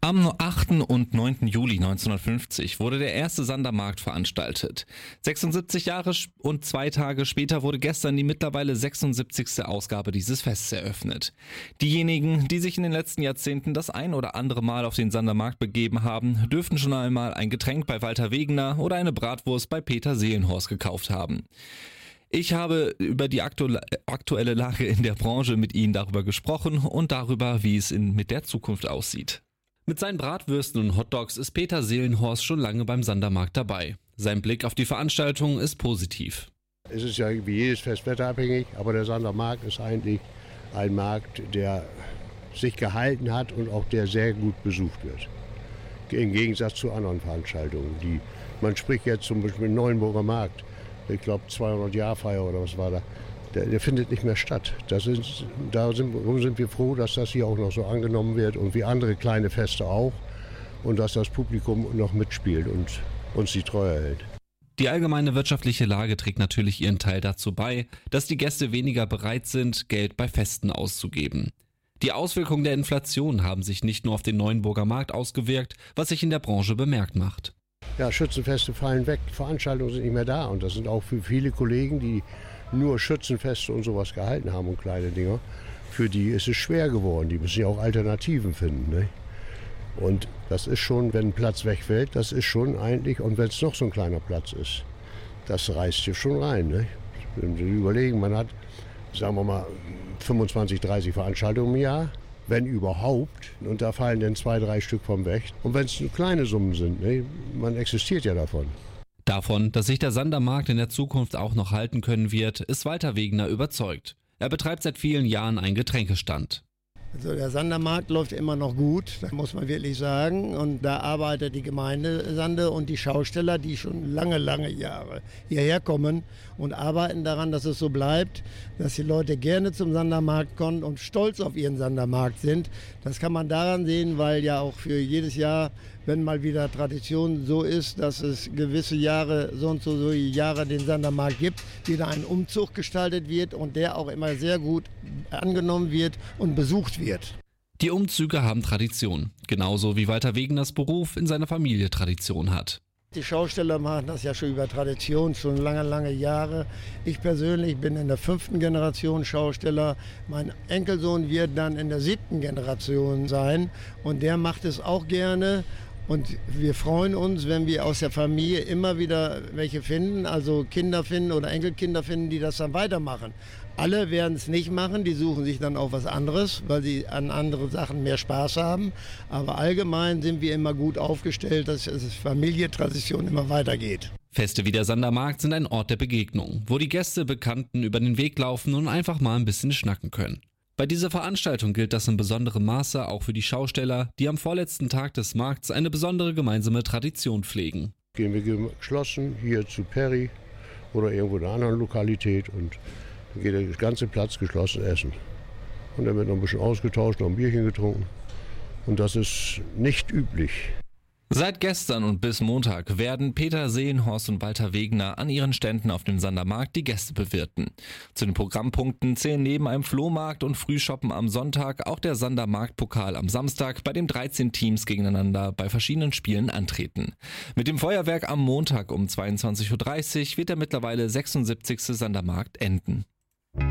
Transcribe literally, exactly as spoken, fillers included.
Am achten und neunten Juli neunzehnhundertfünfzig wurde der erste Sandermarkt veranstaltet. sechsundsiebzig Jahre und zwei Tage später wurde gestern die mittlerweile sechsundsiebzigste Ausgabe dieses Fests eröffnet. Diejenigen, die sich in den letzten Jahrzehnten das ein oder andere Mal auf den Sandermarkt begeben haben, dürften schon einmal ein Getränk bei Walter Wegener oder eine Bratwurst bei Peter Seelenhorst gekauft haben. Ich habe über die aktuelle Lage in der Branche mit Ihnen darüber gesprochen und darüber, wie es in, mit der Zukunft aussieht. Mit seinen Bratwürsten und Hotdogs ist Peter Seelenhorst schon lange beim Sandermarkt dabei. Sein Blick auf die Veranstaltung ist positiv. Es ist ja wie jedes Fest wetterabhängig, aber der Sandermarkt ist eigentlich ein Markt, der sich gehalten hat und auch der sehr gut besucht wird. Im Gegensatz zu anderen Veranstaltungen. Die, man spricht jetzt zum Beispiel im Neuenburger Markt, ich glaube zweihundert Jahr Feier oder was war da. Der, der findet nicht mehr statt. Das ist, da sind, sind wir froh, dass das hier auch noch so angenommen wird und wie andere kleine Feste auch und dass das Publikum noch mitspielt und uns die Treue hält. Die allgemeine wirtschaftliche Lage trägt natürlich ihren Teil dazu bei, dass die Gäste weniger bereit sind, Geld bei Festen auszugeben. Die Auswirkungen der Inflation haben sich nicht nur auf den Neuenburger Markt ausgewirkt, was sich in der Branche bemerkt macht. Ja, Schützenfeste fallen weg, Veranstaltungen sind nicht mehr da und das sind auch für viele Kollegen, die nur Schützenfeste und sowas gehalten haben und kleine Dinger, für die ist es schwer geworden. Die müssen ja auch Alternativen finden. Ne? Und das ist schon, wenn ein Platz wegfällt, das ist schon eigentlich, und wenn es noch so ein kleiner Platz ist, das reißt hier schon rein. Ne? Wenn Sie überlegen, man hat, sagen wir mal, fünfundzwanzig, dreißig Veranstaltungen im Jahr, wenn überhaupt, und da fallen dann zwei, drei Stück vom weg. Und wenn es kleine Summen sind, ne? Man existiert ja davon. Davon, dass sich der Sandermarkt in der Zukunft auch noch halten können wird, ist Walter Wegener überzeugt. Er betreibt seit vielen Jahren einen Getränkestand. Also der Sandermarkt läuft immer noch gut, das muss man wirklich sagen. Und da arbeitet die Gemeinde Sande und die Schausteller, die schon lange, lange Jahre hierher kommen und arbeiten daran, dass es so bleibt, dass die Leute gerne zum Sandermarkt kommen und stolz auf ihren Sandermarkt sind. Das kann man daran sehen, weil ja auch für jedes Jahr, wenn mal wieder Tradition so ist, dass es gewisse Jahre, so und so, so Jahre den Sandermarkt gibt, wieder ein Umzug gestaltet wird und der auch immer sehr gut angenommen wird und besucht wird. Die Umzüge haben Tradition, genauso wie Walter Wegeners Beruf in seiner Familie Tradition hat. Die Schausteller machen das ja schon über Tradition, schon lange, lange Jahre. Ich persönlich bin in der fünften Generation Schausteller. Mein Enkelsohn wird dann in der siebten Generation sein und der macht es auch gerne. Und wir freuen uns, wenn wir aus der Familie immer wieder welche finden, also Kinder finden oder Enkelkinder finden, die das dann weitermachen. Alle werden es nicht machen, die suchen sich dann auch was anderes, weil sie an andere Sachen mehr Spaß haben. Aber allgemein sind wir immer gut aufgestellt, dass es Familientradition immer weitergeht. Feste wie der Sandermarkt sind ein Ort der Begegnung, wo die Gäste Bekannten über den Weg laufen und einfach mal ein bisschen schnacken können. Bei dieser Veranstaltung gilt das in besonderem Maße auch für die Schausteller, die am vorletzten Tag des Markts eine besondere gemeinsame Tradition pflegen. Gehen wir geschlossen hier zu Perry oder irgendwo in einer anderen Lokalität und dann geht der ganze Platz geschlossen essen. Und dann wird noch ein bisschen ausgetauscht, noch ein Bierchen getrunken. Und das ist nicht üblich. Seit gestern und bis Montag werden Peter Seelenhorst und Walter Wegener an ihren Ständen auf dem Sandermarkt die Gäste bewirten. Zu den Programmpunkten zählen neben einem Flohmarkt und Frühshoppen am Sonntag auch der Sandermarkt-Pokal am Samstag, bei dem dreizehn Teams gegeneinander bei verschiedenen Spielen antreten. Mit dem Feuerwerk am Montag um zweiundzwanzig Uhr dreißig wird der mittlerweile sechsundsiebzigste Sandermarkt enden.